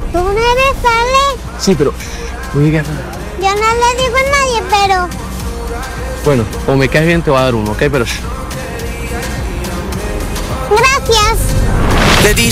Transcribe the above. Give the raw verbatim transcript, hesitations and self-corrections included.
¿Tú no eres Ale? Sí, pero... Oye, ¿qué haces? Yo no le digo a nadie, pero... Bueno, o me caes bien te voy a dar uno, ¿ok? Pero... Gracias.